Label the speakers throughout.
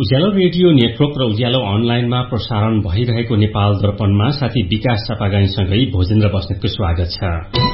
Speaker 1: उज्यालो radio network र उज्यालो अनलाइनमा प्रसारण भइरहेको नेपाल दर्पणमा साथी विकास चापागाईसँगै भोजेन्द्र बस्नेतको स्वागत छ।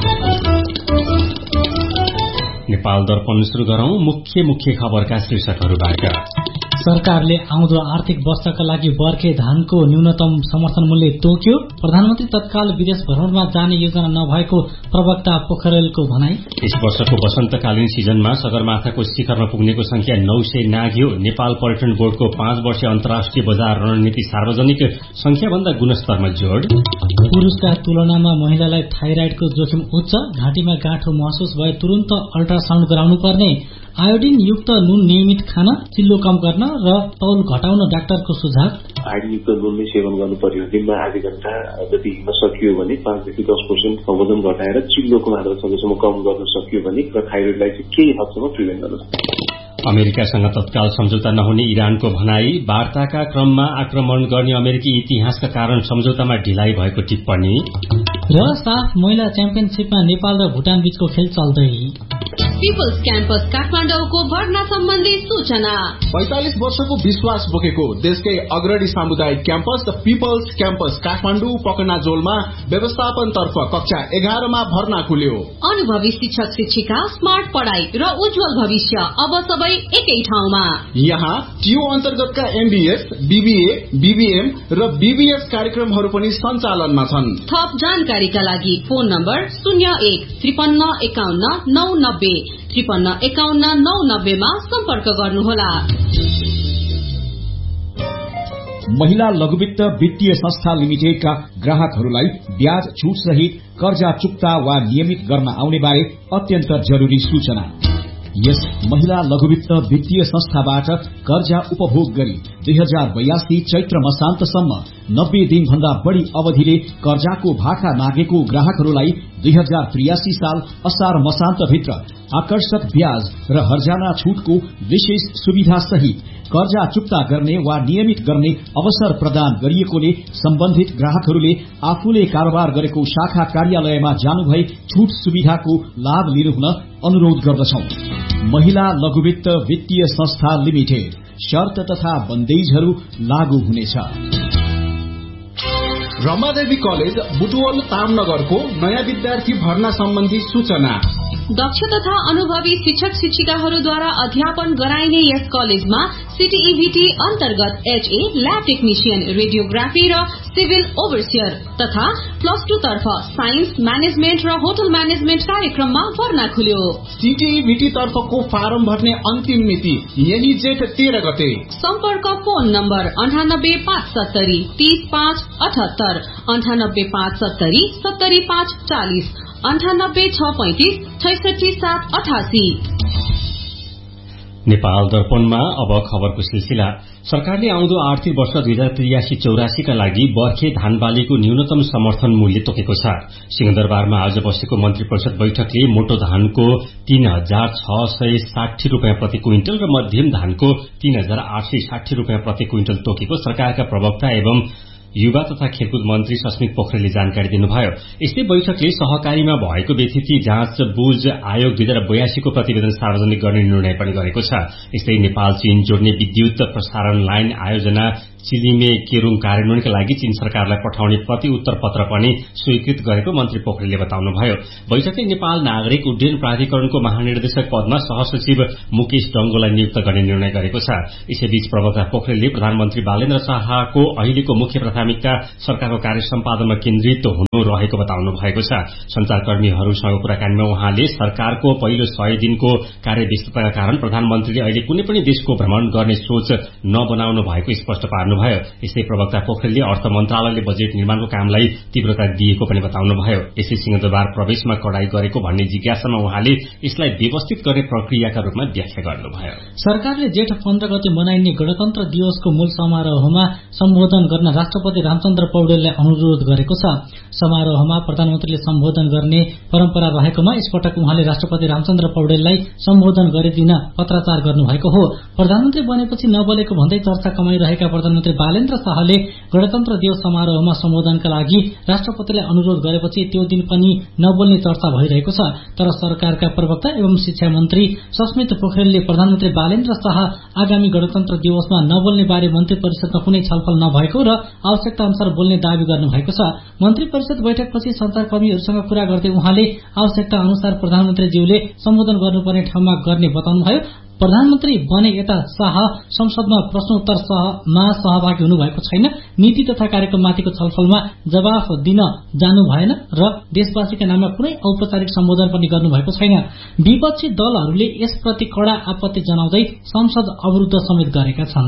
Speaker 1: नेपाल दर्पण शुरू गरौं मुख्य खबरका शीर्षकहरूबाट।
Speaker 2: सरकारले आउँदो आर्थिक वर्षका लागि बर्खे धानको न्यूनतम समर्थन मूल्य तोक्यो। प्रधानमन्त्री तत्काल विदेश भ्रमणमा जाने योजना नभएको प्रवक्ता पोखरेलको भनाई।
Speaker 1: यस वर्षको वसन्तकालीन सिजनमा सगरमाथाको शिखरमा पुग्नेको संख्या 900 नाग्यो। नेपाल पर्यटन बोर्डको 5 वर्षीय अन्तर्राष्ट्रिय बजार रणनीति सार्वजनिक संख्याभन्दा गुणस्तरमा जोड।
Speaker 2: पुरुषका तुलनामा महिलालाई थाइराइडको जोखिम उच्च। घाँटीमा गाँठो महसुस भए तुरन्त अल्ट्रासाउण्ड गराउनु पर्ने। आयोडिन युक्त नुन नियमित खान, चिल्लो कम गर्न र तौल घटाउन डाक्टरको सुझाव।
Speaker 3: आयोडिन युक्त नुन नै सेवन गर्नु पर्यो। दिनमा आधी घण्टा जति हिँड्न सकियो भने 5देखि 10% वजन घटाएर चिल्लोको मात्रा सकेसम्म कम गर्न सकियो भने र थाइरोइडलाई चाहिँ केही हदसम्म प्रिभेन्ट गर्न सक्छ।
Speaker 1: अमेरिकासँग तत्काल सम्झौता नहुने इरानको भनाई। वार्ताका क्रममा आक्रमण गर्ने अमेरिकी इतिहासका कारण सम्झौतामा ढिलाइ भएको टिप्पणी।
Speaker 2: र साफ महिला च्याम्पियनशीपमा नेपाल र भुटान बीचको खेल चल्दै।
Speaker 4: पिपल्स क्याम्पस काठमाडौँको भर्ना सम्बन्धी सूचना।
Speaker 5: 45 वर्षको विश्वास बोकेको देशकै अग्रणी सामुदायिक campus the people's campus Kathmandu पकनाजोलमा व्यवस्थापन तर्फ कक्षा 11 मा भर्ना खुल्यो।
Speaker 4: अनुभवी शिक्षक शिक्षिका, स्मार्ट पढाई र उज्जवल भविष्य अब सबै एकै ठाउँमा। यहाँ
Speaker 5: टियु अन्तर्गतका एमबीएस, बीबीए, बीबीएम र बीबीएस कार्यक्रमहरू पनि सञ्चालनमा छन्।
Speaker 4: थप जानकारीका लागि फोन नम्बर 01-5351-990 5351-990 मा सम्पर्क गर्नुहोला।
Speaker 6: महिला लघुवित्त वित्तीय संस्था लिमिटेडका ग्राहकहरूलाई ब्याज छूट सहित कर्जा चुक्ता वा नियमित गर्न आउने बारे अत्यन्त जरूरी सूचना। यस महिला लघुवित्त वित्तीय संस्थाबाट कर्जा उपभोग गरी 2082 चैत्र मसान्तसम्म 90 दिनभन्दा बढ़ी अवधिले कर्जाको भाका मागेको ग्राहकहरूलाई 2083 साल असार मसान्तभित्र आकर्षक ब्याज र हर्जाना छूटको विशेष सुविधा सहित कर्जा चुक्ता गर्ने वा नियमित गर्ने अवसर प्रदान गरिएकोले सम्बन्धित ग्राहकहरूले आफूले कारोबार गरेको शाखा कार्यालयमा जानुभई छूट सुविधाको लाभ लिनुहुन अनुरोध गर्दछौं। महिला लघुवित्त वित्तीय संस्था लिमिटेड। शर्त तथा बन्देजहरू लागू हुनेछ।
Speaker 5: रमादेवी कलेज बुटवल तामनगरको नयाँ विद्यार्थी भर्ना सम्बन्धी सूचना।
Speaker 4: दक्ष तथा अनुभवी शिक्षक शिक्षिकाहरूद्वारा अध्यापन गराइने यस कलेजमा सीटीईभीटी अन्तर्गत एचए, ल्याब टेक्निशियन, रेडियोग्राफी र सिभिल ओभरसियर तथा +2 तर्फ साइन्स, म्यानेजमेन्ट र होटल म्यानेजमेन्ट कार्यक्रममा भर्ना खुल्यो।
Speaker 5: सीटीईभीटी तर्फको फारम भर्ने अन्तिम मिति यही जेठ 13 गते।
Speaker 4: सम्पर्क फोन नम्बर 9857 30578 9857 70540 9865 66788।
Speaker 1: नेपाल दर्पणमा अब खबरको सिलसिला। सरकारले आउँदो आर्थिक वर्ष 2083-84 का लागि बर्खे धान बालीको न्यूनतम समर्थन मूल्य तोकेको छ। सिंहदरबारमा आज बसेको मन्त्री परिषद बैठकले मोटो धानको 3660 रूपियाँ प्रति क्विन्टल र मध्यम धानको 3860 रूपियाँ प्रति क्विन्टल तोकेको सरकारका प्रवक्ता एवं युवा तथा खेलकुद मन्त्री सस्मित पोखरेलले जानकारी दिनुभयो। यस्तै बैठकले सहकारीमा भएको व्यतिथि जाँच बुझ आयोग 2082 को प्रतिवेदन सार्वजनिक गर्ने निर्णय पनि गरेको छ। यस्तै नेपाल चीन जोड्ने विद्युत प्रसारण लाइन आयोजना चिलिमे केरूङ कार्यान्वयनका लागि चीन सरकारलाई पठाउने प्रति उत्तर पत्र पनि स्वीकृत गरेको मन्त्री पोखरेलले बताउनुभयो। बैठकले नेपाल नागरिक उड्डयन प्राधिकरणको महानिर्देशक पदमा सहसचिव मुकेश डंगोलाई नियुक्त गर्ने निर्णय गरेको छ। यसैबीच प्रवक्ता पोखरेलले प्रधानमन्त्री बालेन्द्र शाहको अहिलेको मुख्य प्राथमिकता सरकारको कार्य सम्पादनमा केन्द्रित हुनु रहेको बताउनु भएको छ। संचारकर्मीहरूसँग कुराकानीमा उहाँले सरकारको पहिलो 100 दिनको कार्यव्यस्तताका कारण प्रधानमन्त्रीले अहिले कुनै पनि देशको भ्रमण गर्ने सोच नबनाउनु भएको स्पष्ट पार्नु भयो। यस्तै प्रवक्ता पोखरेलले अर्थ मन्त्रालयले बजेट निर्माणको कामलाई तीव्रता दिएको पनि बताउनुभयो। यसै सिंहदरबार प्रवेशमा कडाई गरेको भन्ने जिज्ञासामा उहाँले यसलाई व्यवस्थित गर्ने प्रक्रियाका रूपमा व्याख्या गर्नुभयो।
Speaker 2: सरकारले जेठ 15 गते मनाइने गणतन्त्र दिवसको मूल समारोहमा सम्बोधन गर्न राष्ट्रपति रामचन्द्र पौडेललाई अनुरोध गरेको छ। समारोहमा प्रधानमन्त्रीले सम्बोधन गर्ने परम्परा रहेकोमा यसपटक उहाँले राष्ट्रपति रामचन्द्र पौडेललाई सम्बोधन गरिदिन पत्राचार गर्नुभएको हो। प्रधानमन्त्री बनेपछि नबोलेको भन्दै चर्चा कमाइरहेका प्रधानमन्त्री प्रधानमन्त्री बालेन्द्र शाहले गणतन्त्र दिवस समारोहमा सम्बोधनका लागि राष्ट्रपतिलाई अनुरोध गरेपछि त्यो दिन पनि नबोल्ने चर्चा भइरहेको छ। तर सरकारका प्रवक्ता एवं शिक्षा मन्त्री सस्मित पोखरेलले प्रधानमन्त्री बालेन्द्र शाह आगामी गणतन्त्र दिवसमा नबोल्ने बारे मन्त्री परिषदमा कुनै छलफल नभएको र आवश्यकता अनुसार बोल्ने दावी गर्नुभएको छ। मन्त्री परिषद बैठकपछि संचारकर्मीहरूसँग कुरा गर्दै उहाँले आवश्यकता अनुसार प्रधानमन्त्रीज्यूले सम्बोधन गर्नुपर्ने ठाउँमा गर्ने बताउनुभयो। प्रधानमन्त्री बने यता शाह संसदमा प्रश्नोत्तरमा सहभागी हुनुभएको छैन, नीति तथा कार्यक्रममाथिको छलफलमा जवाफ दिन जानु भएन र देशवासीका नाममा कुनै औपचारिक सम्बोधन पनि गर्नुभएको छैन। विपक्षी दलहरूले यसप्रति कड़ा आपत्ति जनाउँदै संसद अवरुद्ध समेत गरेका छन्।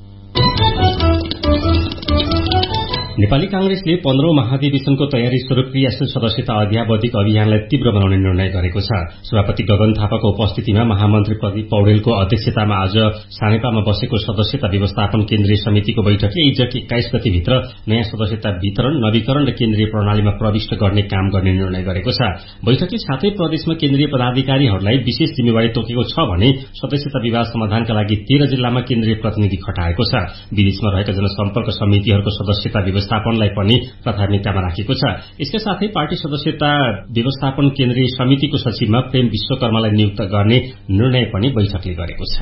Speaker 1: नेपाली कांग्रेसले 15औं महाधिवेशनको तयारी स्वरूप क्रियाशील सदस्यता अध्यावधिक अभियानलाई तीव्र बनाउने निर्णय गरेको छ। सभापति गगन थापाको उपस्थितिमा महामन्त्री प्रदीप पौडेलको अध्यक्षतामा आज सानेपामा बसेको सदस्यता व्यवस्थापन केन्द्रीय समितिको बैठकले इजक 21 गतिभित्र नयाँ सदस्यता वितरण, नवीकरण र केन्द्रीय प्रणालीमा प्रविष्ट गर्ने काम गर्ने निर्णय गरेको छ। बैठकले साथै प्रदेशमा केन्द्रीय पदाधिकारीहरूलाई विशेष जिम्मेवारी तोकेको छ भने सदस्यता विवाद समाधानका लागि 13 जिल्लामा केन्द्रीय प्रतिनिधि खटाएको छ। विदेशमा रहेका जनसम्पर्क समितिहरूको सदस्यता व्यवस्थापनलाई पनि प्राथमिकतामा राखेको छ। यसका साथै पार्टी सदस्यता व्यवस्थापन केन्द्रीय समितिको सचिवमा प्रेम विश्वकर्मालाई नियुक्त गर्ने निर्णय पनि बैठकले गरेको छ।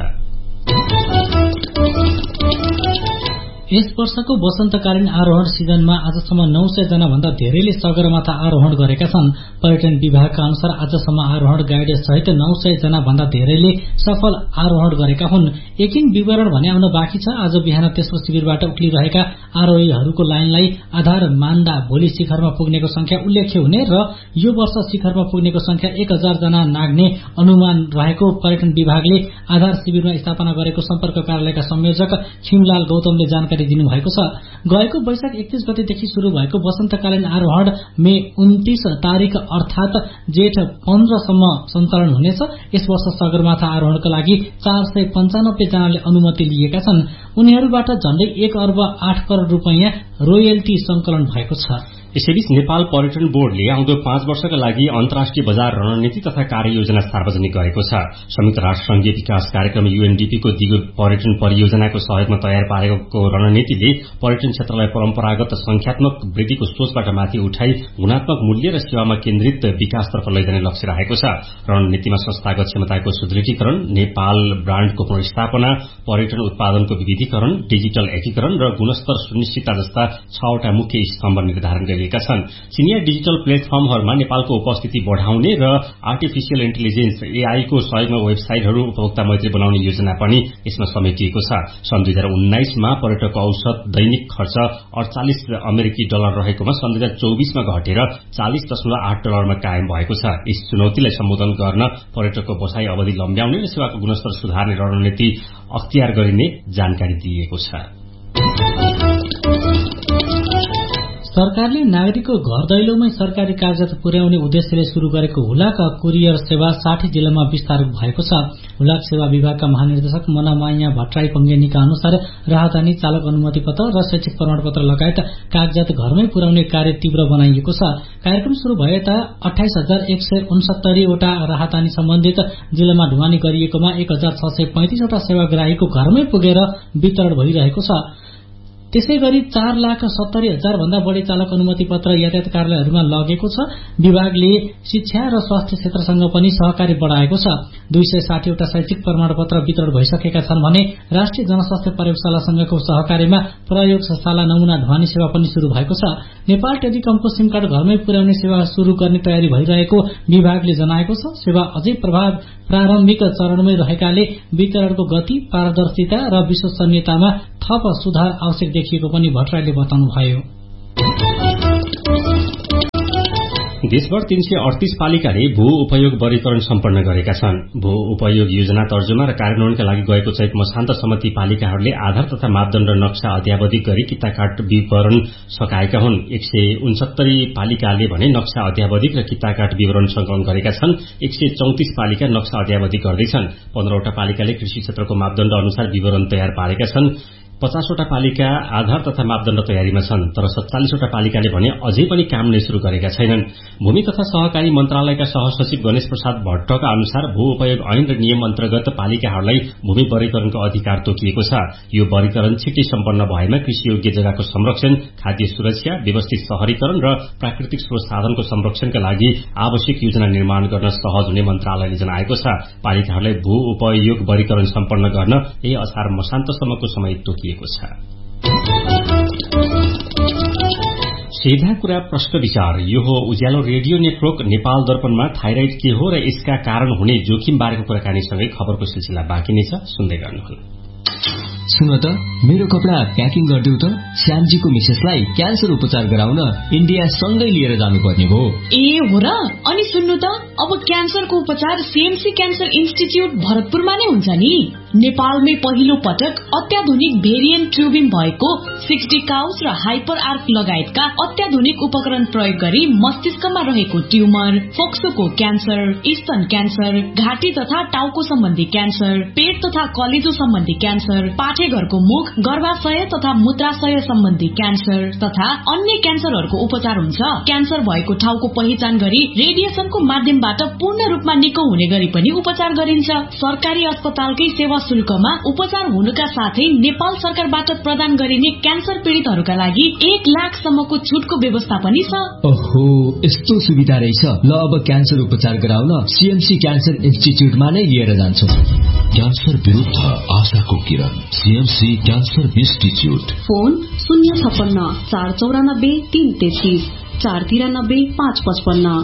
Speaker 2: यस वर्षको वसन्तकालीन आरोहण सिजनमा आजसम्म 900 जना भन्दा धेरैले सगरमाथा आरोहण गरेका छन्। पर्यटन विभागका अनुसार आजसम्म आरोहण गाइड सहित 900 जना भन्दा धेरैले सफल आरोहण गरेका हुन्। एकिन विवरण भने आउन बाँकी छ। आज बिहान तेस्रो शिविरबाट उक्लिरहेका आरोहीहरूको लाइनलाई आधार मान्दा भोलि शिखरमा पुग्नेको संख्या उल्लेख्य हुने र यो वर्ष शिखरमा पुग्नेको संख्या 1000 जना नाग्ने अनुमान रहेको पर्यटन विभागले आधार शिविरमा स्थापना गरेको सम्पर्क कार्यालयका संयोजक खिमलाल गौतमले जानकारी दिनुभएको छ। गएको वैशाख 31 गतेदेखि शुरू भएको वसन्तकालीन आरोहण मे 29 तारिक अर्थात जेठ 15 सम्म सञ्चालन हुनेछ। यस वर्ष सगरमाथा आरोहणका लागि 495 जनाले अनुमति लिएका छन्। उनीहरूबाट झण्डै 1 अर्ब 8 करोड़ रुपैयाँ रोयल्टी संकलन भएको छ।
Speaker 1: यसैबीच नेपाल पर्यटन बोर्डले आउँदो 5 वर्षका लागि अन्तर्राष्ट्रिय बजार रणनीति तथा कार्ययोजना सार्वजनिक गरेको छ। संयुक्त राष्ट्र संघीय विकास कार्यक्रम UNDP को दिगो पर्यटन परियोजनाको सहयोगमा तयार पारेको रणनीतिले पर्यटन क्षेत्रलाई परम्परागत संख्यात्मक वृद्धिको सोचबाट माथि उठाई गुणात्मक मूल्य र सेवामा केन्द्रित विकासतर्फ लैजाने लक्ष्य राखेको छ। रणनीतिमा संस्थागत क्षमताको सुदृढीकरण, नेपाल ब्रान्डको पुनर्स्थापना, पर्यटन उत्पादनको विविधीकरण, डिजिटल एकीकरण र गुणस्तर सुनिश्चितता जस्ता 6वटा मुख्य स्तम्भ निर्धारण गरिएका छन्। चिनिया डिजिटल प्लेटफर्महरूमा नेपालको उपस्थिति बढ़ाउने र आर्टिफिशियल इन्टेलिजेन्स AI को सहयोगमा वेबसाइटहरू उपभोक्ता मैत्री बनाउने योजना पनि यसमा समेटिएको छ। सन् 2019 मा पर्यटकको औसत दैनिक खर्च $48 रहेकोमा सन् 2024 मा घटेर $40.8 मा कायम भएको छ। यस चुनौतीलाई सम्बोधन गर्न पर्यटकको बसाई अवधि लम्ब्याउने र सेवाको गुणस्तर सुधार्ने रणनीति अख्तियार गरिने जानकारी दिएको छ।
Speaker 2: सरकारले नागरिकको घर दैलोमै सरकारी कागजात पुर्याउने उद्देश्यले शुरू गरेको हुलाक कुरियर सेवा 60 जिल्लामा विस्तार भएको छ। हुलाक सेवा विभागका महानिर्देशक मनामाया भट्टराई पंगेनीका अनुसार राहदानी, चालक अनुमति पत्र र शैक्षिक प्रमाणपत्र लगायत कागजात घरमै पुर्याउने कार्य तीव्र बनाइएको छ। कार्यक्रम शुरू भएता 28,169 वटा राहदानी सम्बन्धित जिल्लामा ढुवानी गरिएकोमा 1,635 वटा सेवाग्राहीको घरमै पुगेर वितरण भइरहेको छ। त्यसैगरी 4,70,000 भन्दा बढ़ी चालक अनुमति पत्र यातायात कार्यालयहरूमा लगेको छ। विभागले शिक्षा र स्वास्थ्य क्षेत्रसँग पनि सहकारी बढ़ाएको छ। 260 वटा शैक्षिक प्रमाणपत्र वितरण भइसकेका छन् भने राष्ट्रिय जनस्वास्थ्य प्रयोगशालासँगको सहकारीमा प्रयोगशाला नमूना ढुवानी सेवा पनि शुरू भएको छ। नेपाल टेलिकमको सिम कार्ड घरमै पुर्याउने सेवा शुरू गर्ने तयारी भइरहेको विभागले जनाएको छ। सेवा अझै प्रारम्भिक चरणमै रहेकाले वितरणको गति, पारदर्शिता र विश्वसनीयतामा थप सुधार आवश्यक देखिएको पनि भट्टराईले बताउनुभयो।
Speaker 1: देशभर 338 पालिकाले भू उपयोग वर्गीकरण सम्पन्न गरेका छन्। भू उपयोग योजना तर्जुमा र कार्यान्वयनका लागि गएको चैत मसान्तसम्म ती पालिकाहरूले आधार तथा मापदण्ड नक्सा अध्यावधिक गरी किताकाट विवरण सकाएका हुन्। 169 पालिकाले भने नक्सा अध्यावधिक र किताकाट विवरण संकलन गरेका छन्। 134 पालिका नक्सा अध्यावधिक गर्दैछन्। 15वटा पालिकाले कृषि क्षेत्रको मापदण्ड अनुसार विवरण तयार पारेका छन्। 50वटा पालिका आधार तथा मापदण्ड तयारीमा छन्, तर 47वटा पालिकाले भने अझै पनि काम नै शुरू गरेका छैनन्। भूमि तथा सहकारी मन्त्रालयका सहसचिव गणेश प्रसाद भट्टका अनुसार भू उपयोग ऐन र नियम अन्तर्गत पालिकाहरूलाई भूमि वर्गीकरणको अधिकार तोकिएको छ। यो वर्गीकरण छिट्टै सम्पन्न भएमा कृषियोग्य जग्गाको संरक्षण, खाद्य सुरक्षा, व्यवस्थित शहरीकरण र प्राकृतिक स्रोत साधनको संरक्षणका लागि आवश्यक योजना निर्माण गर्न सहज हुने मन्त्रालयले जनाएको छ। पालिकाहरूलाई भू उपयोग वर्गीकरण सम्पन्न गर्न यही असार मसान्तसम्मको समय तोकिएको छ। सीधा कुरा प्रश्न विचार, यो हो उज्यालो रेडियो नेटवर्क नेपाल दर्पणमा थाइराइड के हो र यसका कारण हुने जोखिम बारेको कुराकानीसँगै खबरको सिलसिला बाँकी नै छ, सुन्दै गर्नुहोला।
Speaker 7: सुन त, मेरो कपडा प्याकिङ गरिदेऊ त। श्यामजीको मिसेसलाई क्यान्सर उपचार गराउन इन्डिया सँगै लिएर जानुपर्ने भयो।
Speaker 8: ए हो र? अनि सुन्नु त, अब क्यान्सरको उपचार सीएमसी क्यान्सर इन्स्टिच्युट भरतपुरमा नै हुन्छ नि। नेपालमै पहिलो पटक अत्याधुनिक भेरिएन्ट ट्युबिङ भएको 60 काउस र हाइपर आर्क लगायतका अत्याधुनिक उपकरण प्रयोग गरी मस्तिष्कमा रहेको ट्युमर, फोक्सोको क्यान्सर, स्तन क्यान्सर, घाँटी तथा टाउको सम्बन्धी क्यान्सर, पेट तथा कलेजो सम्बन्धी क्यान्सर, पाठेघरको मुख, गर्भाशय तथा मूत्राशय सम्बन्धी क्यान्सर तथा अन्य क्यान्सरहरूको उपचार हुन्छ। क्यान्सर भएको ठाउँको पहिचान गरी रेडिएसनको माध्यमबाट पूर्ण रूपमा निको हुने गरी पनि उपचार गरिन्छ। सरकारी अस्पतालकै सेवा शुल्कमा उपचार हुनुका साथै नेपाल सरकारबाट प्रदान गरिने क्यान्सर पीड़ितहरूका लागि 1 लाखसम्मको छुटको व्यवस्था पनि छ।
Speaker 7: ओहो, यस्तो सुविधा रहेछ। ल, अब क्यान्सर उपचार गराउन सीएमसी क्यान्सर इन्स्टिच्युटमा नै लिएर जान्छु।
Speaker 9: क्यान्सर विरुद्ध आशाको किरण, CMC cancer institute.
Speaker 4: Phone 056 494 333 493 555।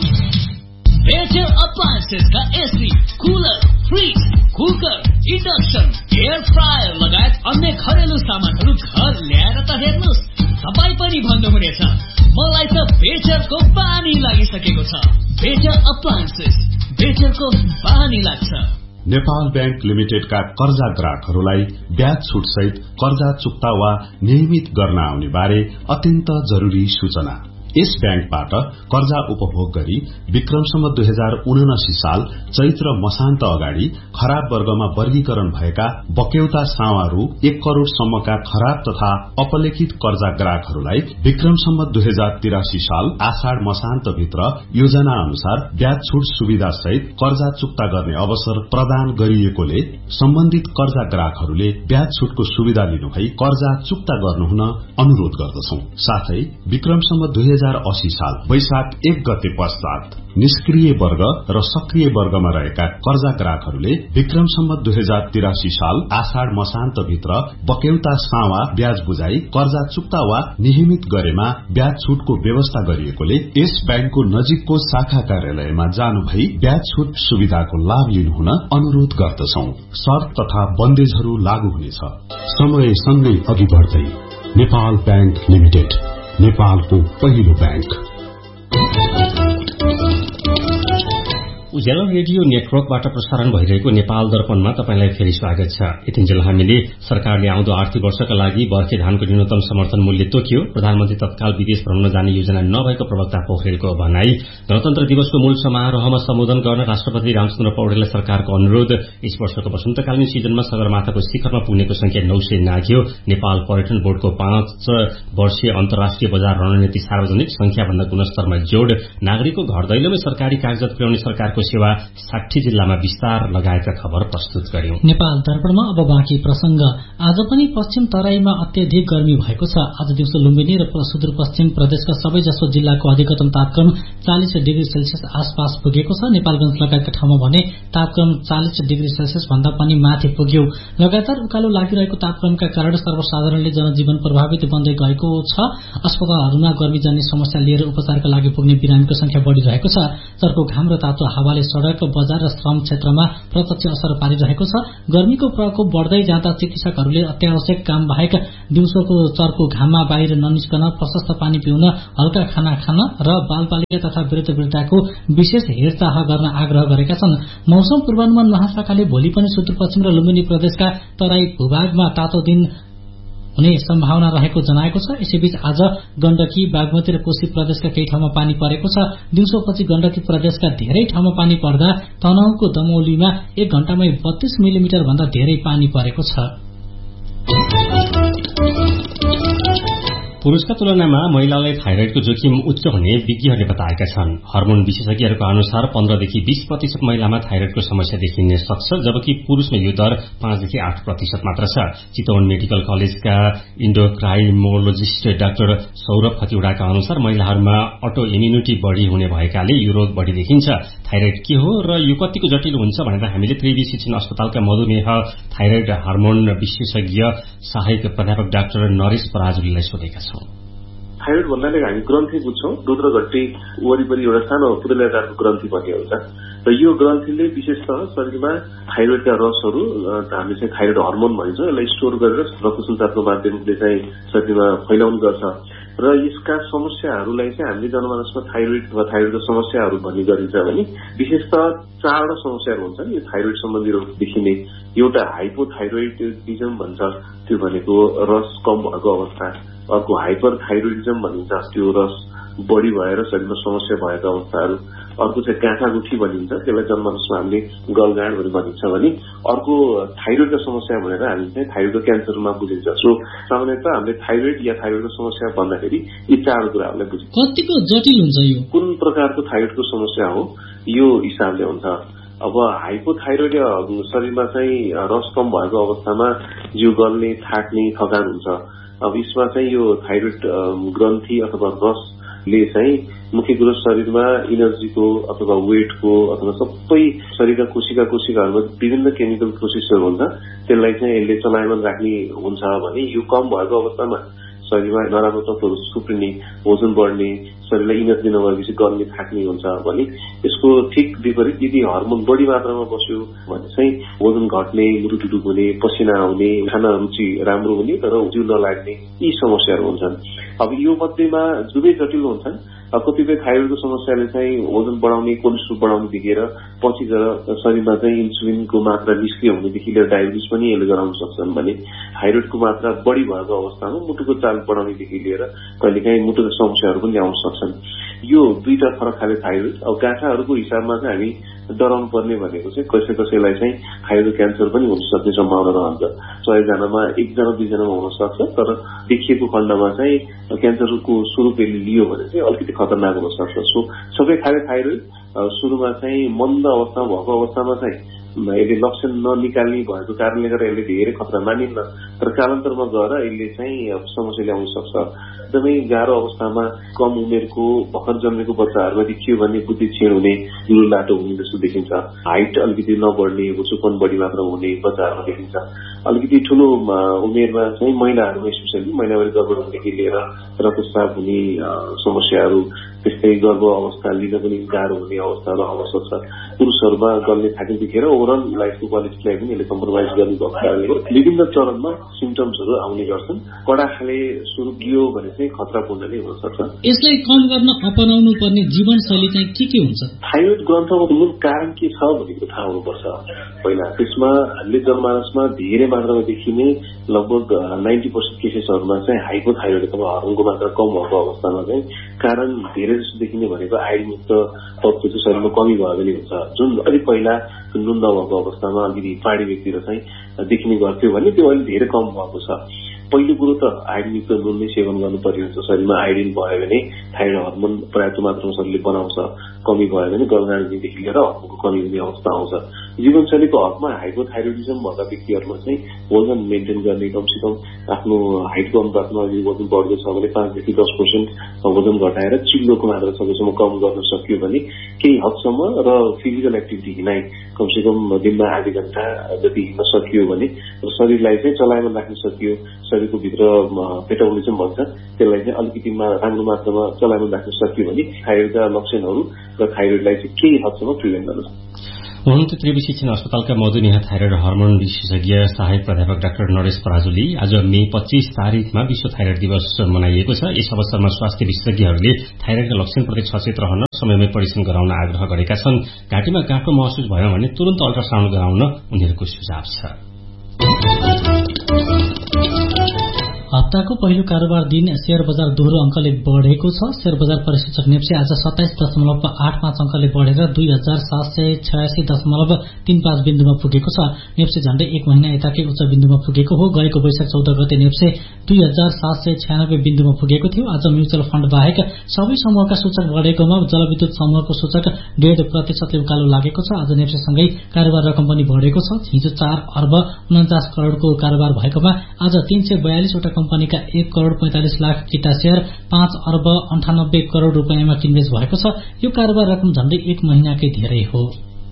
Speaker 10: Becher appliances का AC, cooler, fridge, cooker, induction, air fryer लगायत अन्य घरेलु सामानहरू घर ल्याएर त हेर्नुहोस्, तपाईँ पनि भन्नुहुनेछ मलाई त बेचरको बानी लागिसकेको छ। बेचर अप्लायन्सेस, बेचरको बानी लाग्छ।
Speaker 11: नेपाल बैंक लिमिटेडका कर्जा ग्राहकहरूलाई ब्याज छुट सहित कर्जा चुक्ता वा नियमित गर्न आउने बारे अत्यन्त जरूरी सूचना। यस ब्याङ्कबाट कर्जा उपभोग गरी विक्रमसम्म 2079 साल चैत्र मसान्त अगाडि खराब वर्गमा वर्गीकरण भएका बक्यौता सावारू 1 करोड़ सम्मका खराब तथा अपलेखित कर्जा ग्राहकहरूलाई विक्रमसम्म 2083 साल आषाढ़ मसान्त भित्र योजना अनुसार ब्याज छुट सुविधा सहित कर्जा चुक्ता गर्ने अवसर प्रदान गरिएकोले सम्बन्धित कर्जा ग्राहकहरूले ब्याज छुटको सुविधा लिनुभई कर्जा चुक्ता गर्नुहुन अनुरोध गर्दछौं। साथै विक्रमसम्म 2080 साल वैशाख 1 गते पश्चात निष्क्रिय वर्ग र सक्रिय वर्गमा रहेका कर्जा ग्राहकहरूले विक्रमसम्म 2083 साल आषाढ़ मसान्त भित्र बक्यौता सावा ब्याज बुझाई कर्जा चुक्ता वा नियमित गरेमा ब्याज छुटको व्यवस्था गरिएकोले यस ब्याङ्कको नजिकको शाखा कार्यालयमा जानु भई ब्याज छुट सुविधाको लाभ लिनुहुन अनुरोध गर्दछौं। शर्त तथा बन्देजहरू लागू हुनेछ। समयसँगै अघि बढ्दै नेपाल बैंक लिमिटेड, नेपालको पहिलो बैंक।
Speaker 1: उज्यालो रेडियो नेटवर्कबाट प्रसारण भइरहेको नेपाल दर्पणमा तपाईंलाई फेरि स्वागत छ। यतिन्जेल हामीले सरकारले आउँदो आर्थिक वर्षका लागि बर्खे धानको न्यूनतम समर्थन मूल्य तोक्यो, प्रधानमन्त्री तत्काल विदेश भ्रमण जाने योजना नभएको प्रवक्ता पोखरेलको भनाई, गणतन्त्र दिवसको मूल समारोहमा सम्बोधन गर्न राष्ट्रपति रामचन्द्र पौडेललाई सरकारको अनुरोध, यस वर्षको वसन्तकालीन सिजनमा सगरमाथाको शिखरमा पुग्नेको संख्या 900 नाघ्यो, नेपाल पर्यटन बोर्डको 5 वर्षीय अन्तर्राष्ट्रिय बजार रणनीति सार्वजनिक संख्याभन्दा गुणस्तरमा जोड़, नागरिकको घर दैलोमै सरकारी कागजात पुर्याउने सरकारको सेवा 60 जिल्लामा विस्तार लगायतका खबर प्रस्तुत गर्यौं।
Speaker 2: नेपाल दर्पणमा अब बाँकी प्रसंग। आज पनि पश्चिम तराईमा अत्यधिक गर्मी भएको छ। आज दिउँसो लुम्बिनी र सुदूरपश्चिम प्रदेशका सबैजसो जिल्लाको अधिकतम तापक्रम 40 डिग्री सेल्सियस आसपास पुगेको छ। नेपालगंज लगायतका ठाउँमा भने तापक्रम 40 डिग्री सेल्सियस भन्दा पनि माथि पुग्यो। लगातार उकालो लागिरहेको तापक्रमका कारण सर्वसाधारणले जनजीवन प्रभावित बन्दै गएको छ। अस्पतालहरूमा गर्मीजन्य समस्या लिएर उपचारका लागि पुग्ने बिरामीको संख्या बढ़िरहेको छ। चर्को घाम र तातो हावाले सड़क, बजार र श्रम क्षेत्रमा प्रत्यक्ष असर पारिरहेको छ। गर्मीको प्रकोप बढ़दै जाँदा चिकित्सकहरूले अत्यावश्यक काम बाहेक दिउँसोको चर्को घाममा बाहिर ननिस्कन, प्रशस्त पानी पिउन, हल्का खाना खान र बालबालिका तथा वृद्धवृद्धाको विशेष हेरचाह गर्न आग्रह गरेका छन्। मौसम पूर्वानुमान महाशाखाले भोलि पनि सुदूरपश्चिम र लुम्बिनी प्रदेशका तराई भूभागमा तातो दिन हुने सम्भावना रहेको जनाएको छ। यसैबीच आज गण्डकी, बागमती र कोशी प्रदेशका केही ठाउँमा पानी परेको छ। दिउँसोपछि गण्डकी प्रदेशका धेरै ठाउँमा पानी पर्दा तनहुँको दमौलीमा 1 घण्टामै 32 मिलिमिटर भन्दा धेरै पानी परेको छ।
Speaker 1: पुरुषका तुलनामा महिलालाई थाइरोइडको जोखिम उच्च हुने विज्ञहरूले बताएका छन्। हर्मोन विशेषज्ञहरूको अनुसार 15 देखि 20% महिलामा थाइरोइडको समस्या देखिन सक्छ, जबकि पुरुषमा यो दर 5 देखि 8% मात्र छ। चितवन मेडिकल कलेजका इन्डोक्राइनोलोजिस्ट डाक्टर सौरभ खतिवड़ाका अनुसार महिलाहरूमा अटो इम्युनिटी बढ़ी हुने भएकाले यो रोग बढ़ी देखिन्छ। थाइरोइड के हो र यो कतिको जटिल हुन्छ भनेर हामीले त्रिवी शिक्षण अस्पतालका मधुमेह थाइरोइड हार्मोन विशेषज्ञ सहायक प्राध्यापक डाक्टर नरेश पराजुलीलाई सोधेका छौं।
Speaker 3: थाइरोइड भन्नाले हामी ग्रन्थि बुझ्छौं। रुद्रघट्टी वरिपरि एउटा सानो पुतलाकारको ग्रन्थि पनि हुन्छ र यो ग्रन्थिले विशेषतः शरीरमा थाइरोइडका रसहरू हामीले चाहिँ थाइरोइड हर्मोन भन्छ, यसलाई स्टोर गरेर रक्तसञ्चारको माध्यमले चाहिँ शरीरमा फैलाउने गर्छ र यसका समस्याहरूलाई चाहिँ हामीले जनमानसमा थाइरोइड वा थाइरोइडको समस्याहरू भन्ने गरिन्छ भने विशेषतः 4वटा समस्याहरू हुन्छन् यो थाइरोइड सम्बन्धी रोग देखिने। एउटा हाइपोथाइरोइडिजम भन्छ, त्यो भनेको रस कम भएको अवस्था। अर्को हाइपर थाइरोइडिजम भनिन्छ, त्यो रस बढ़ी भएर शरीरमा समस्या भएको अवस्थाहरू। अर्को चाहिँ गाँठागुठी भनिन्छ, त्यसलाई जनमानसमा हामीले गलगाँड भनिन्छ भने। अर्को थाइरोइडको समस्या भनेर हामी चाहिँ थाइरोइडको क्यान्सरमा बुझिन्छ। सो सामान्यतः हामीले थाइरोइड या थाइरोइडको समस्या भन्दाखेरि यी 4 कुराहरूलाई बुझिन्छ।
Speaker 2: कतिको जटिल हुन्छ यो?
Speaker 3: कुन प्रकारको थाइरोइडको समस्या हो यो हिसाबले हुन्छ। अब हाइपोथाइरोइड शरीरमा चाहिँ रस कम भएको अवस्थामा जिउ गल्ने, थाक्ने, थकान हुन्छ। अब यसमा चाहिँ यो थाइरोइड ग्रन्थि अथवा रसले चाहिँ मुख्य कुरो शरीरमा इनर्जीको अथवा वेटको अथवा सबै शरीरका कोशिकाहरूमा विभिन्न केमिकल प्रोसेसहरू हुन्छ, त्यसलाई चाहिँ यसले चलायमान राख्ने हुन्छ भने यो कम भएको अवस्थामा शरीरमा नराम्रो तत्त्वहरू थुप्रिने, वजन बढ्ने, शरीरलाई इनर्जी नभएपछि गल्ने, थाक्ने हुन्छ भने यसको ठिक विपरीत यदि हर्मोन बढी मात्रामा बस्यो भने चाहिँ वजन घट्ने, मुटुटुटु हुने, पसिना आउने, खाना रुचि राम्रो हुने तर जिउ नलाग्ने, यी समस्याहरू हुन्छन्। अब यो मध्येमा दुवै जटिल हुन्छन्। कतिपय थाइरोइडको समस्याले चाहिँ वजन बढाउने, कोलेस्ट्रोल बढाउने देखेर पछि गएर शरीरमा चाहिँ इन्सुलिनको मात्रा निष्क्रिय हुनेदेखि लिएर डायबिटिज पनि यसले गराउन सक्छन् भने थाइरोइडको मात्रा बढी भएको अवस्थामा मुटुको चाल बढाउनेदेखि लिएर कहिलेकाहीँ मुटुको समस्याहरू पनि ल्याउन सक्छन्। यो दुईटा फरक खाले थाइरोइड। अब गाँठाहरूको हिसाबमा चाहिँ हामी डराउनु पर्ने भनेको चाहिँ कसैलाई चाहिँ थाइरोइड क्यान्सर पनि हुन सक्ने सम्भावना रहन्छ। 100 जनामा 1 जना 2 जनामा हुन सक्छ, तर देखिएको खण्डमा चाहिँ क्यान्सरको स्वरूप लियो भने चाहिँ अलिकति खतरनाक हुन सक्छ। सो सबै खाले थाइरोइड सुरुमा चाहिँ मन्द अवस्थामा भएको अवस्थामा चाहिँ यसले लक्षण ननिकाल्ने भएको कारणले गर्दा यसले धेरै खतरा मानिन्न, तर कालान्तरमा गएर यसले चाहिँ समस्या ल्याउन सक्छ। एकदमै गाह्रो अवस्थामा कम उमेरको भर्खर जन्मेको बच्चाहरूमा देखियो भने बुद्धि क्षीण हुने, जिउलो लाटो हुने जस्तो देखिन्छ। हाइट अलिकति नबढ्ने, उचुपन बढी मात्रा हुने बच्चाहरूमा देखिन्छ। अलिकति ठूलो उमेरमा चाहिँ महिलाहरूमा स्पेसली महिनावारी गडबड हुनेदेखि लिएर रक्तस्राव हुने समस्याहरू, त्यस्तै गर्भ अवस्था लिन पनि गाह्रो हुने अवस्थाहरू आउन सक्छ। पुरुषहरूमा गल्ने थाक्ने देखेर ओभरअल लाइफको क्वालिटीलाई पनि यसले कम्प्रोमाइज गर्ने भएको कारणले विभिन्न चरणमा सिम्टम्सहरू आउने गर्छन्। कडा खाले स्वरूप लियो भने चाहिँ खतरापूर्ण नै हुन सक्छ।
Speaker 2: यसलाई कम गर्न अपनाउनु पर्ने जीवनशैली चाहिँ के हुन्छ?
Speaker 3: थाइरोइड ग्रन्थको मूल कारण के छ भनेको थाहा हुनुपर्छ पहिला। त्यसमा हामीले जनमानसमा धेरै मात्रामा देखिने लगभग 90% केसेसहरूमा चाहिँ हाइपोथाइरोइड अथवा हर्मोनको मात्रा कम भएको अवस्थामा चाहिँ कारण धेरै जस्तो देखिने भनेको आइरनयुक्त तत्त्व चाहिँ शरीरमा कमी भयो भने हुन्छ। जुन अलिक पहिला नुन नभएको अवस्थामा अलिकति पहाडी व्यक्तिहरू चाहिँ देखिने गर्थ्यो भने त्यो अहिले धेरै कम भएको छ। पहिलो कुरो त आइरनयुक्त नुन नै सेवन गर्नु पर्यो हुन्छ। शरीरमा आइरन भयो भने थाइरोइड हर्मोन पर्याप्त मात्रामा शरीरले बनाउँछ, कमी भयो भने गलगाँडदेखि लिएर हर्मोनको कमी हुने अवस्था आउँछ। जीवनशैलीको हकमा हाइपोथाइरोइडिजम भएका व्यक्तिहरूमा चाहिँ वजन मेन्टेन गर्ने, कमसेकम आफ्नो हाइटको अनुपातमा वजन बढ्दो छ भने 5 देखि 10% वजन घटाएर चिल्लोको मात्रा सकेसम्म कम गर्न सक्यो भने केही हदसम्म र फिजिकल एक्टिभिटी हिँडाइ कमसेकम दिनमा आधी घण्टा जति हिँड्न सकियो भने शरीरलाई चाहिँ चलायमान राख्न सकियो, शरीरको भित्र मेटाबोलिजम भन्छ त्यसलाई चाहिँ अलिकति राम्रो मात्रामा चलायमान राख्न सकियो भने थाइरोइडका लक्षणहरू र थाइरोइडलाई चाहिँ केही हदसम्म प्रिभेन्ट गर्न सक्छ।
Speaker 1: हुनुहुन्थ्यो त्रिवी शिक्षण अस्पतालका मधुमेह थाइरोइड हर्मोन विशेषज्ञ सहायक प्राध्यापक डाक्टर नरेश पराजुली। आज मे 25 तारिखमा विश्व थाइरोइड दिवस मनाइएको छ। यस अवसरमा स्वास्थ्य विशेषज्ञहरूले थाइरोइडका लक्षणप्रति सचेत रहन, समयमै परीक्षण गराउन आग्रह गरेका छन्। घाँटीमा गाँठो महसुस भयो भने तुरन्त अल्ट्रासाउण्ड गराउन उनीहरूको सुझाव छ।
Speaker 2: हप्ताको पहिलो कारोबार दिन शेयर बजार दोहोरो अंकले बढ़ेको छ। शेयर बजार परिसूचक नेप्से आज 27.85 अंकले बढ़ेर 2786.35 बिन्दुमा पुगेको छ। नेप्से झण्डै एक महिना यताकै उच्च बिन्दुमा पुगेको हो। गएको वैशाख 14 गते नेप्से 2796 बिन्दुमा पुगेको थियो। आज म्युचुअल फण्ड बाहेक सबै समूहका सूचक बढ़ेकोमा जलविद्युत समूहको सूचक 1.5% उकालो लागेको छ। आज नेप्सेसँगै कारोबार रकम पनि बढ़ेको छ। हिजो 4 अर्ब 49 करोड़को कारोबार भएकोमा आज 342 वटा कम्पनीका 1 करोड़ 45 लाख किता शेयर 5 अर्ब 98 करोड़ रुपैयाँमा किनबेच भएको छ। यो कारोबार रकम झण्डै एक महिनाकै धेरै हो।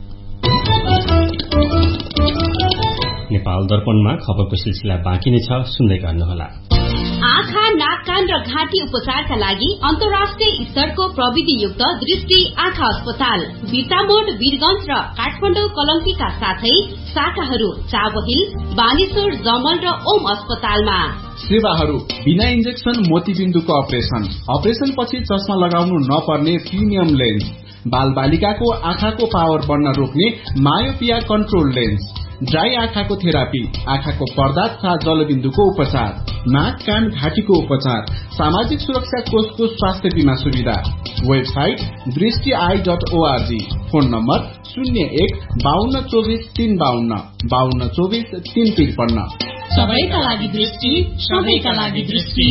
Speaker 1: नेपाल दर्पणमा खबरको सिलसिला बाँकी नै छ, सुन्दै गर्नुहोला।
Speaker 4: आँखा, नाक, कान र घाँटी उपचारका लागि अन्तर्राष्ट्रिय स्तरको प्रविधियुक्त दृष्टि आँखा अस्पताल बिर्तामोड, वीरगंज र काठमाडौँ कलंकीका साथै शाखाहरू चाबहिल, बानेश्वर, जमल र ओम अस्पतालमा।
Speaker 5: सेवाहरू बिना इन्जेक्सन मोतीबिन्दुको अपरेशन पछि चस्मा लगाउनु नपर्ने प्रिमियम लेन्स, बाल बालिकाको आँखाको पावर बढ्न रोक्ने मायोपिया कन्ट्रोल लेन्स, ड्राई आँखाको थेरापी, आँखाको पर्दा तथा जलबिन्दुको उपचार, नाक, कान, घाँटीको उपचार, सामाजिक सुरक्षा कोषको स्वास्थ्य बीमा सुविधा। Website दृष्टि.org, phone number 01-5224-352 5224-353।
Speaker 8: सबैका लागि दृष्टि, सबैका लागि दृष्टि।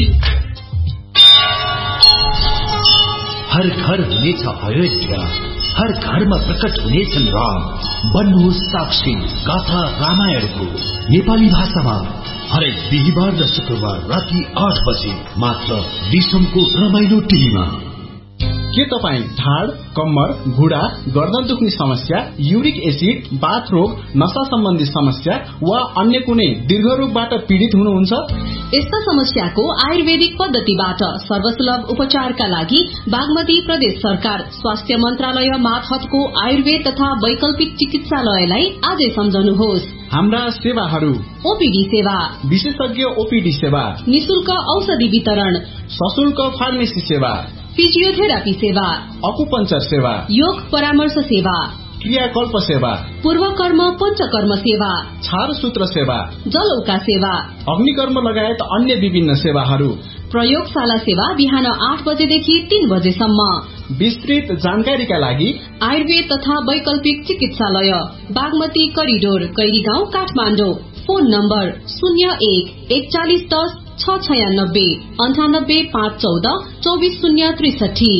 Speaker 9: हर घर हुनेछ अयोध्या, हर घरमा प्रकट हुनेछन् राम। बन्नुहोस् साक्षी गाथा रामायणको नेपाली भाषामा हरेक बिहिबार र शुक्रबार राति 8 बजे मात्र दिसमको रमाइलो टिभीमा।
Speaker 5: के तपाईँ ढाड, कम्मर, घुँडा, गर्दन दुख्ने समस्या, युरिक एसिड, बाथ रोग, नशा सम्बन्धी समस्या वा अन्य कुनै दीर्घ रोगबाट पीड़ित हुनुहुन्छ?
Speaker 4: यस्ता समस्याको आयुर्वेदिक पद्धतिबाट सर्वसुलभ उपचारका लागि बागमती प्रदेश सरकार स्वास्थ्य मन्त्रालय मातहतको आयुर्वेद तथा वैकल्पिक चिकित्सालयलाई आजै सम्झनुहोस्।
Speaker 5: हाम्रा सेवाहरू:
Speaker 4: ओपीडी सेवा,
Speaker 5: विशेषज्ञ ओपीडी सेवा,
Speaker 4: निशुल्क औषधि वितरण,
Speaker 5: सशुल्क फार्मेसी सेवा,
Speaker 4: फिजियोथेरापी सेवा,
Speaker 5: अकुपंचर सेवा,
Speaker 4: योग परामर्श सेवा,
Speaker 5: क्रियाकल्प सेवा,
Speaker 4: पूर्वकर्म पञ्चकर्म सेवा,
Speaker 5: छारसूत्र सेवा,
Speaker 4: जलौका सेवा,
Speaker 5: अग्निकर्म लगायत अन्य विभिन्न सेवाहरू।
Speaker 4: प्रयोगशाला सेवा बिहान 8 बजेदेखि 3 बजेसम्म।
Speaker 5: विस्तृत जानकारीका लागि
Speaker 4: आयुर्वेद तथा वैकल्पिक चिकित्सालय Bagmati corridor, कैरीगाउँ, Kathmandu. Phone number 01-4110 696 98 514 24063।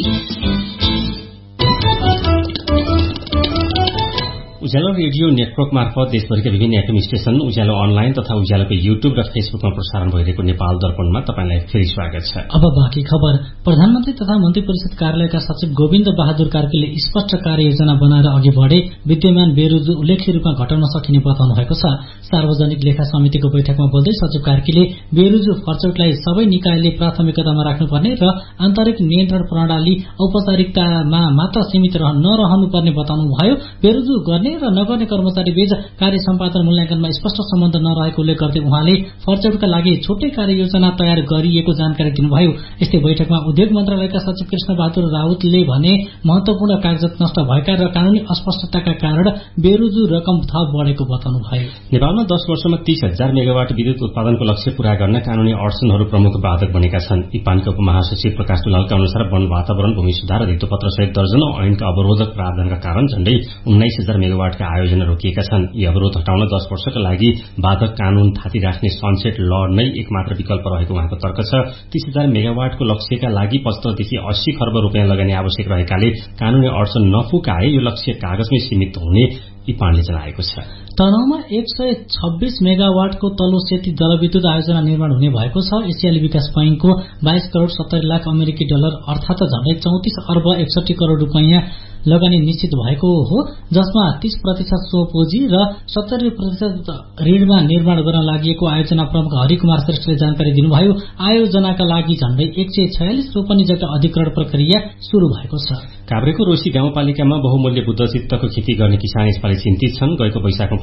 Speaker 1: उज्यालो रेडियो नेटवर्क मार्फत देशभरिका विभिन्न एफएम स्टेशन, उज्यालो अनलाइन तथा उज्यालोको युट्युब र फेसबुकमा प्रसारण भइरहेको नेपाल दर्पणमा तपाईलाई फेरि स्वागत छ।
Speaker 2: अब बाँकी खबर। प्रधानमन्त्री तथा मन्त्री परिषद कार्यालयका सचिव गोविन्द बहादुर कार्कीले स्पष्ट कार्ययोजना बनाएर अघि बढे विद्यमान बेरोजगारी उल्लेख्य रूपमा घटाउन सकिने बताउनु भएको छ। सार्वजनिक लेखा समितिको बैठकमा बोल्दै सचिव कार्कीले बेरोजगारी फर्चौटलाई सबै निकायले प्राथमिकतामा राख्नुपर्ने र आन्तरिक नियन्त्रण प्रणाली औपचारिकतामा मात्र सीमित नरहनुपर्ने बताउनु भयो। बेरोजगारी गर्ने र नगर्ने कर्मचारी बीच कार्य सम्पादन मूल्याङ्कनमा स्पष्ट सम्बन्ध नरहेको उल्लेख गर्दै उहाँले फर्चौटका लागि छुट्टै कार्ययोजना तयार गरिएको जानकारी दिनुभयो। यस्तै बैठकमा उद्योग मन्त्रालयका सचिव कृष्ण बहादुर राउतले भने महत्वपूर्ण कागजात नष्ट भएका र कानूनी अस्पष्टताका कारण बेरोजगारी रकम थप बढेको बताउनु भयो।
Speaker 1: नेपालमा 10 वर्षमा 30,000 मेगावाट विद्युत उत्पादनको लक्ष्य पूरा गर्न कानूनी अडचनहरू प्रमुख बाधक बनेका छन्। इपानका उपमहासचिव प्रकाश दुलालका अनुसार वन वातावरण भूमि सुधार अधित्वपत्र सहित दर्जनौं ऐनका अवरोधक प्रावधानका कारण झण्डै 19,000 मेगावाटका आयोजना रोकिएका छन्। यी अवरोध हटाउन 10 वर्षका लागि बाधक कानून थाती राख्ने सनसेट ल नै एकमात्र विकल्प रहेको उहाँको तर्क छ। 30,000 मेगावाटको लक्ष्यका लागि 75 देखि 80 खर्ब रुपियाँ लगानी आवश्यक रहेकाले कानूनी अडचन नफुकाए यो लक्ष्य कागजमै सीमित हुने इपानले जनाएको छ।
Speaker 2: तनहुमा 126 मेगावाटको तल्लो सेती जलविद्युत आयोजना निर्माण हुने भएको छ। एसियाली विकास बैंकको 22 करोड़ 70 लाख अमेरिकी डलर अर्थात झण्डै 34 अर्ब 61 करोड़ रुपैयाँ लगानी निश्चित भएको हो, जसमा 30% स्वपुँजी र 70% ऋणमा निर्माण गर्न लागि आयोजना प्रमुख हरिकुमार श्रेष्ठले जानकारी दिनुभयो। आयोजनाका लागि झण्डै 146 रोपनी जग्गा अधिग्रहण प्रक्रिया शुरू भएको छ।
Speaker 1: काभ्रेको रोशी गाउँपालिकामा बहुमूल्य बुद्धचित्तको खेती गर्ने किसान यसपालि चिन्तित छन्। गएको वैशाखमा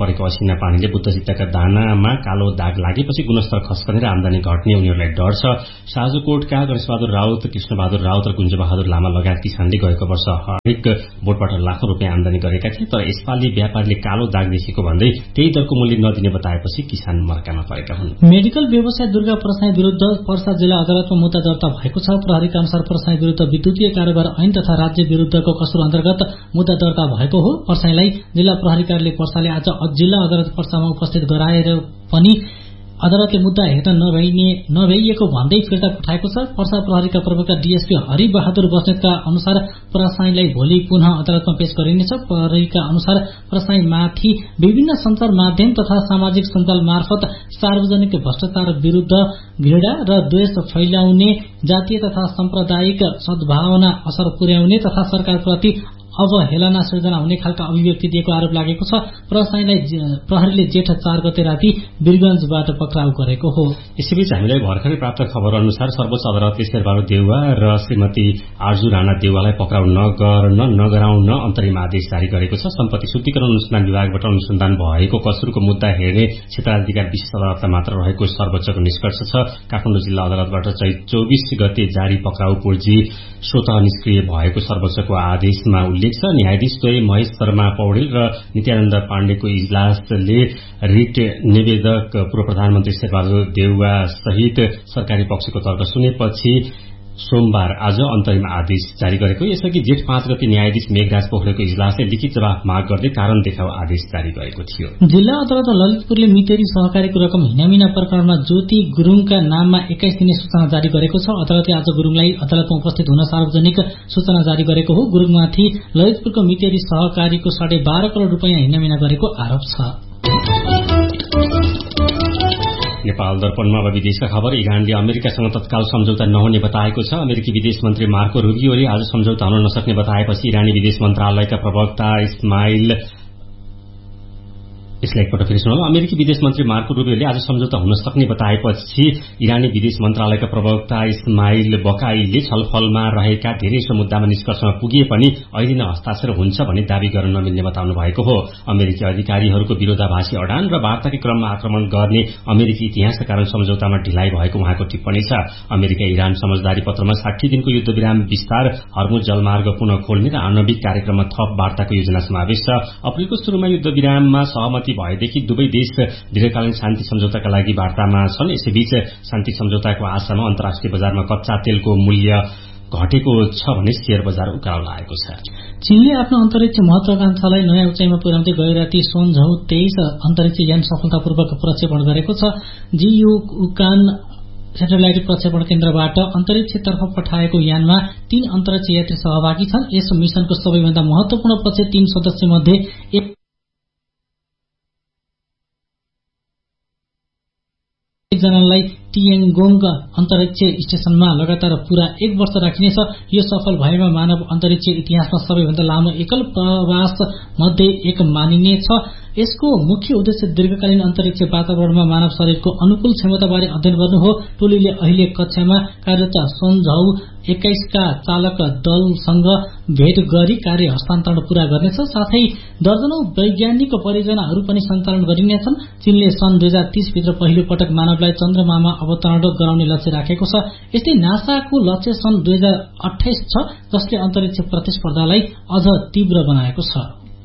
Speaker 1: परेको असिना पानीले बुद्धचित्तका दानामा कालो दाग लागेपछि गुणस्तर खस्कने र आमदानी घट्ने उनीहरूलाई डर छ। साजुकोटका गणेशबहादुर राउत, कृष्णबहादुर राउत र गुञ्जबहादुर लामा लगायत किसानले गएको वर्ष हरेक बोटबाट लाखौं रुपियाँ आमदानी गरेका थिए, तर यसपालि व्यापारीले कालो दाग देखेको भन्दै त्यही दरको मूल्य नदिने बताएपछि किसान मर्कामा परेका हुन्।
Speaker 2: मेडिकल व्यवसाय दुर्गा प्रसाई विरूद्ध पर्सा जिल्ला अदालतमा मुद्दा दर्ता भएको छ। प्रहरीका अनुसार प्रसाई विरूद्ध विद्युतीय कारोबार ऐन तथा राज्य विरूद्धको कसुर अन्तर्गत मुद्दा दर्ता भएको हो। प्रसाईलाई जिल्ला प्रहरी कार्यालय पर्साले आज जिल्ला अदालत पर्सामा उपस्थित गराएर पनि अदालतले मुद्दा हेर्न नभइएको भन्दै फिर्ता पठाएको छ। पर्सा प्रहरीका प्रवक्ता डीएसपी हरिबहादुर बस्नेतका अनुसार प्रसाईलाई भोलि पुनः अदालतमा पेश गरिनेछ। प्रहरीका अनुसार प्रसाईमाथि विभिन्न सञ्चार माध्यम तथा सामाजिक सञ्जाल मार्फत सार्वजनिक भ्रष्टाचार विरूद्ध घृणा र द्वेष फैलाउने, जातीय तथा साम्प्रदायिक सद्भावना असर पुर्याउने तथा सरकारप्रति अवहेलना सृजना हुने खालका अभिव्यक्ति दिएको आरोप लागेको छ। प्रसाईलाई प्रहरीले जेठ 4 गते राति वीरगंजबाट पक्राउ गरेको हो।
Speaker 1: यसैबीच हामीलाई भर्खरै प्राप्त खबर अनुसार सर्वोच्च अदालतले शेरबहादुर देउवा र श्रीमती आर्जु राणा देउवालाई पक्राउ नगराउन अन्तरिम आदेश जारी गरेको छ। सम्पत्ति शुद्धिकरण अनुसन्धान विभागबाट अनुसन्धान भएको कसुरको मुद्दा हेर्ने क्षेत्राधिकार विशेष अदालतमा मात्र रहेको सर्वोच्चको निष्कर्ष छ। काठमाडौँ जिल्ला अदालतबाट चैत 24 गते जारी पक्राउ पूर्जी स्वतः निष्क्रिय भएको सर्वोच्चको आदेशमा उल्लेख छ। न्यायाधीश द्वय महेश शर्मा पौडेल र नित्यानन्द पाण्डेको इजलासले रिट निवेदक पूर्व प्रधानमन्त्री शेरबहादुर देउवा सहित सरकारी पक्षको तर्क सुनेपछि सोमबार आज अन्तरिम आदेश जारी गरेको। यसअघि जेठ 5 गते न्यायाधीश मेघराज पोखरेलको इजलासले लिखित जवाफ माग गर्दै कारण देखाउ आदेश जारी गरेको थियो।
Speaker 2: जिल्ला अदालत ललितपुरले मितेरी सहकारीको रकम हिनामिना प्रकरणमा ज्योति गुरूङका नाममा 21 दिने सूचना जारी गरेको छ। अदालतले आज गुरूङलाई अदालतमा उपस्थित हुन सार्वजनिक सूचना जारी गरेको हो। गुरूङमाथि ललितपुरको मितेरी सहकारीको 12.5 करोड़ रुपियाँ हिनामिना गरेको आरोप छ।
Speaker 1: नेपाल दर्पणमा अब विदेशका खबर। इरानले अमेरिकासँग तत्काल सम्झौता नहुने बताएको छ। अमेरिकी विदेश मन्त्री मार्को रुबियोले आज सम्झौता हुन नसक्ने बताएपछि इरानी विदेश मन्त्रालयका प्रवक्ता अमेरिकी विदेश मन्त्री मार्को रुबियोले आज सम्झौता हुन सक्ने बताएपछि इरानी विदेश मन्त्रालयका प्रवक्ता इस्माइल बकाईले छलफलमा रहेका धेरै मुद्दामा निष्कर्षमा पुगिए पनि अहिले नै हस्ताक्षर हुन्छ भन्ने दावी गर्न नमिल्ने बताउनु भएको हो। अमेरिकी अधिकारीहरूको विरोधाभासी अडान र वार्ताकै क्रममा आक्रमण गर्ने अमेरिकी इतिहासका कारण सम्झौतामा ढिलाइ भएको उहाँको टिप्पणी छ। अमेरिका इरान समझदारी पत्रमा 60 दिनको युद्धविराम विस्तार, हर्मुज जलमार्ग पुनः खोल्ने र आणविक कार्यक्रममा थप वार्ताको योजना समावेश छ। अप्रिलको सुरुमा युद्धविराममा सहमति भएदेखि दुवै देश दीर्घकालीन शान्ति सम्झौताका लागि वार्तामा छन्। यसैबीच शान्ति सम्झौताको आशामा अन्तर्राष्ट्रिय बजारमा कच्चा तेलको मूल्य घटेको छ भने शेयर बजार उकालो लागेको छ।
Speaker 2: चीनले आफ्नो अन्तरिक्ष महत्वाकांक्षालाई नयाँ उचाइमा पुर्याउँदै गए राति सोनझौ 23 अन्तरिक्ष यान सफलतापूर्वक प्रक्षेपण गरेको छ। जियुकान सेटेलाइट प्रक्षेपण केन्द्रबाट अन्तरिक्षतर्फ पठाएको यानमा 3 अन्तरिक्ष यात्री सहभागी छन्। यस मिशनको सबैभन्दा महत्वपूर्ण पछि 3 सदस्य मध्ये एकजनालाई टिएनगोङ अन्तरिक्ष स्टेशनमा लगातार पूरा 1 वर्ष राखिनेछ। यो सफल भएमा मानव अन्तरिक्ष इतिहासमा सबैभन्दा लामो एकल प्रवास मध्ये एक मानिनेछ। यसको मुख्य उद्देश्य दीर्घकालीन अन्तरिक्ष वातावरणमा मानव शरीरको अनुकूल क्षमताबारे अध्ययन गर्नु हो। टोलीले अहिले कक्षामा कार्यरत सोनझौ 21 का चालक दलसँग भेट गरी कार्य हस्तान्तरण पूरा गर्नेछ। साथै दर्जनौं वैज्ञानिक परियोजनाहरू पनि सञ्चालन गरिनेछन्। चीनले सन् 2030 भित्र पहिलो पटक मानवलाई चन्द्रमामा अवतरण गराउने लक्ष्य राखेको छ। यस्तै नासाको लक्ष्य सन् 2028 छ, जसले अन्तरिक्ष प्रतिस्पर्धालाई अझ तीव्र बनाएको छ।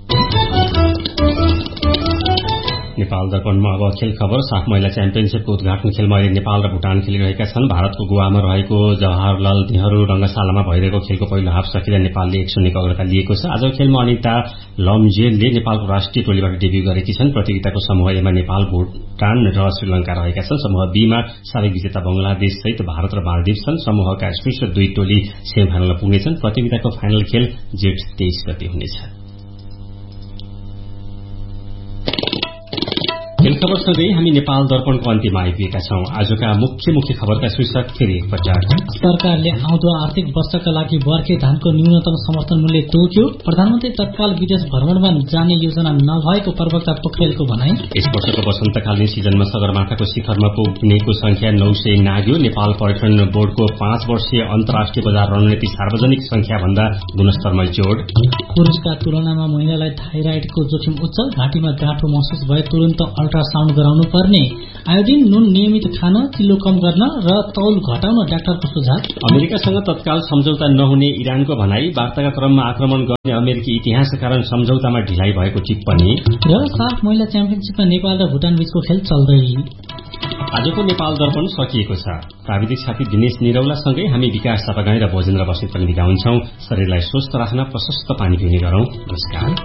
Speaker 1: नेपाल दर्पणमा अब खेल खबर। साफ महिला च्याम्पियनशीपको उद्घाटन खेलमा अहिले नेपाल र भुटान खेलिरहेका छन्। भारतको गोवामा रहेको जवाहरलाल नेहरू रंगशालामा भइरहेको खेलको पहिलो हाफ सकिँदा नेपालले 1-0 अग्रता लिएको छ। आजको खेलमा अनिता लम्जेलले नेपालको राष्ट्रिय टोलीबाट डेब्यू गरेकी छन्। प्रतियोगिताको समूह ए मा नेपाल, भुटान र श्रीलंका रहेका छन्। समूह बी मा साबिक विजेता बंगलादेश सहित भारत र मालदिव छन्। समूहका शीर्ष 2 टोली सेमिफाइनलमा पुग्नेछन्। प्रतियोगिताको फाइनल खेल जेठ 23 गते हुनेछ। खेल खबरसँगै हामी नेपाल दर्पणको अन्त्यमा आइपुगेका छौं। आजका मुख्य खबरका शीर्षक फेरि एकपटक।
Speaker 2: सरकारले आउँदो आर्थिक वर्षका लागि बर्खे धानको न्यूनतम समर्थन मूल्य तोक्यो। प्रधानमन्त्री तत्काल विदेश भ्रमणमा जाने योजना नभएको प्रवक्ता पोखरेलको भनाई।
Speaker 1: यस वर्षको वसन्तकालीन सिजनमा सगरमाथाको शिखरमा पुग्नेको संख्या 900 नाग्यो। नेपाल पर्यटन बोर्डको 5 वर्षीय अन्तर्राष्ट्रिय बजार रणनीति सार्वजनिक संख्या भन्दा गुणस्तरमा जोड।
Speaker 2: पुरुषका तुलनामा महिलालाई थाइराइडको जोखिम उच्च। घाँटीमा गाँठो महसुस भए तुरन्त अल्ट्रासाउण्ड गराउनु पर्ने। आयोडिन नुन नियमित खान, चिल्लो कम गर्न र तौल घटाउन डाक्टरको सुझाव।
Speaker 1: अमेरिकासँग तत्काल सम्झौता नहुने इरानको भनाई। वार्ताका क्रममा आक्रमण गर्ने अमेरिकी इतिहासका कारण सम्झौतामा ढिलाइ भएको टिप्पणी।
Speaker 2: र साफ महिला च्याम्पियनशीपमा नेपाल र भुटान बीचको खेल चल्दै।
Speaker 1: आजको नेपाल दर्पण सकिएको छ। प्राविधिक साथी दिनेश निरौलासँगै हामी विकास सापगाई र भोजेन्द्र बस्नेत पनि बिदा हुन्छौं। शरीरलाई स्वस्थ राख्न प्रशस्त पानी पिउने गरौं। नमस्कार।